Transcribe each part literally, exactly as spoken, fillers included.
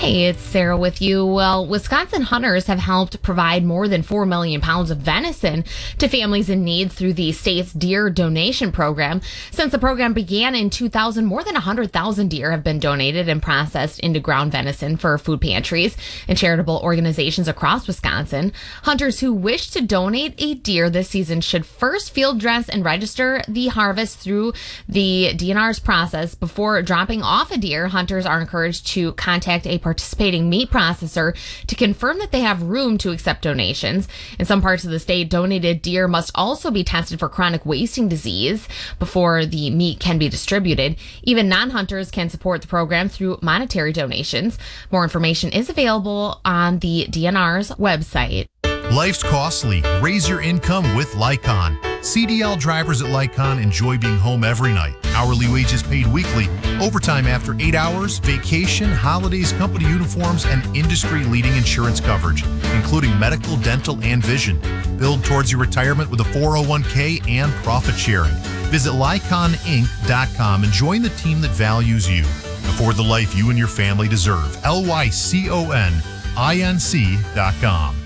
Hey, it's Sarah with you. Well, Wisconsin hunters have helped provide more than four million pounds of venison to families in need through the state's deer donation program. Since the program began in two thousand, more than one hundred thousand deer have been donated and processed into ground venison for food pantries and charitable organizations across Wisconsin. Hunters who wish to donate a deer this season should first field dress and register the harvest through the D N R's process. Before dropping off a deer, hunters are encouraged to contact a participating meat processor to confirm that they have room to accept donations. In some parts of the state, donated deer must also be tested for chronic wasting disease before the meat can be distributed. Even non-hunters can support the program through monetary donations. More information is available on the D N R's website. Life's costly. Raise your income with Lycon. C D L drivers at Lycon enjoy being home every night. Hourly wages paid weekly, overtime after eight hours, vacation, holidays, company uniforms, and industry-leading insurance coverage, including medical, dental, and vision. Build towards your retirement with a four oh one k and profit sharing. Visit Lycon Inc dot com and join the team that values you. Afford the life you and your family deserve. L Y C O N I N C dot com.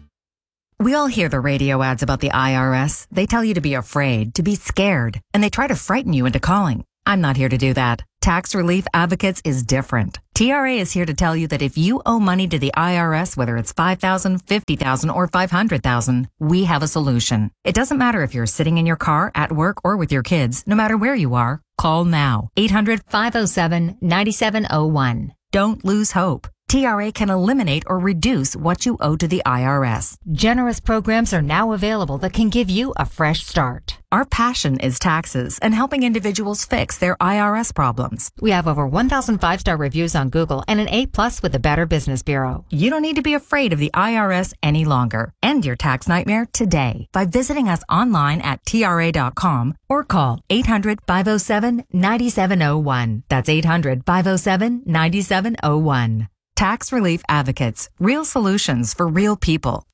We all hear the radio ads about the I R S. They tell you to be afraid, to be scared, and they try to frighten you into calling. I'm not here to do that. Tax Relief Advocates is different. T R A is here to tell you that if you owe money to the I R S, whether it's five thousand dollars, fifty thousand dollars, or five hundred thousand dollars, we have a solution. It doesn't matter if you're sitting in your car, at work, or with your kids. No matter where you are, call now. eight hundred, five oh seven, nine seven oh one. Don't lose hope. T R A can eliminate or reduce what you owe to the I R S. Generous programs are now available that can give you a fresh start. Our passion is taxes and helping individuals fix their I R S problems. We have over one thousand five-star reviews on Google and an A plus with the Better Business Bureau. You don't need to be afraid of the I R S any longer. End your tax nightmare today by visiting us online at T R A dot com or call eight hundred, five oh seven, nine seven oh one. That's eight hundred, five oh seven, nine seven oh one. Tax Relief Advocates. Real solutions for real people.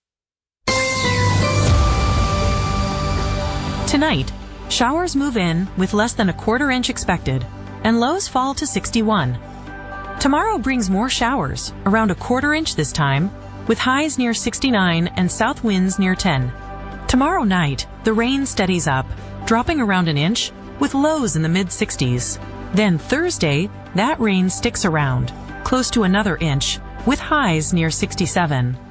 Tonight, showers move in with less than a quarter inch expected, and lows fall to sixty-one. Tomorrow brings more showers, around a quarter inch this time, with highs near sixty-nine and south winds near ten. Tomorrow night, the rain steadies up, dropping around an inch, with lows in the mid-sixties. Then Thursday, that rain sticks around, close to another inch, with highs near sixty-seven.